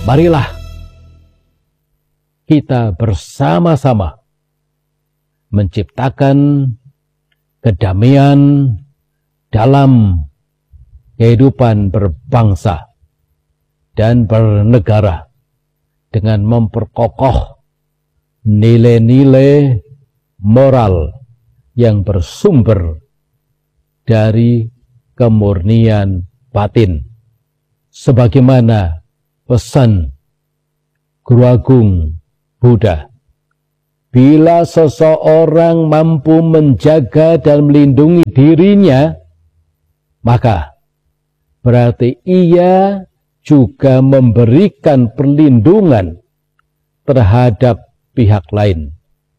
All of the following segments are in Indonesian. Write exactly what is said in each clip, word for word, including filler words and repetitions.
Marilah kita bersama-sama menciptakan kedamaian dalam kehidupan berbangsa dan bernegara dengan memperkokoh nilai-nilai moral yang bersumber dari kemurnian batin, sebagaimana pesan Guru Agung Buddha. Bila seseorang mampu menjaga dan melindungi dirinya, maka berarti ia juga memberikan perlindungan terhadap pihak lain.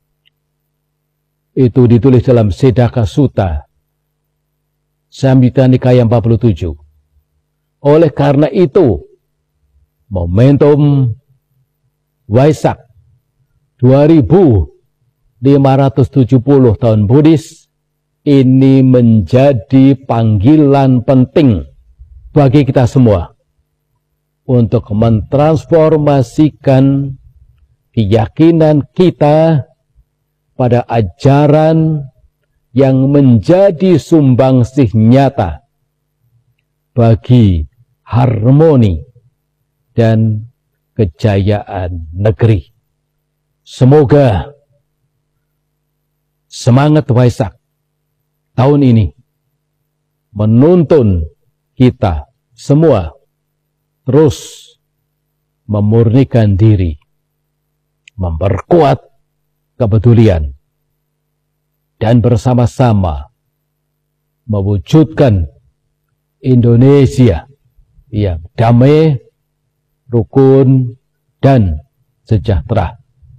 Itu ditulis dalam Siddhaka Sutta, Samyutta Nikaya empat puluh tujuh. Oleh karena itu, momentum Waisak dua ribu lima ratus tujuh puluh tahun Buddhis ini menjadi panggilan penting bagi kita semua untuk mentransformasikan keyakinan kita pada ajaran yang menjadi sumbangsih nyata bagi harmoni dan kejayaan negeri. Semoga semangat Waisak tahun ini menuntun kita semua terus memurnikan diri, memperkuat kepedulian, dan bersama-sama mewujudkan Indonesia yang damai, rukun, dan sejahtera.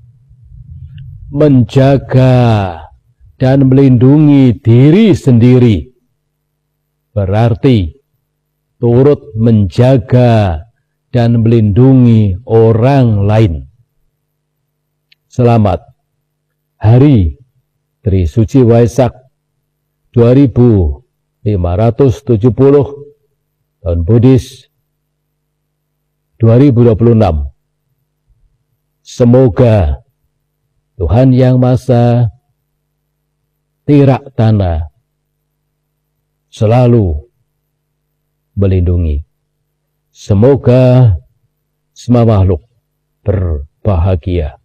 Menjaga dan melindungi diri sendiri berarti turut menjaga dan melindungi orang lain. Selamat Hari Trisuci Waisak dua ribu lima ratus tujuh puluh tahun Buddhis dua ribu dua puluh enam. Semoga Tuhan Yang Maha Tiraktana selalu melindungi. Semoga semua makhluk berbahagia.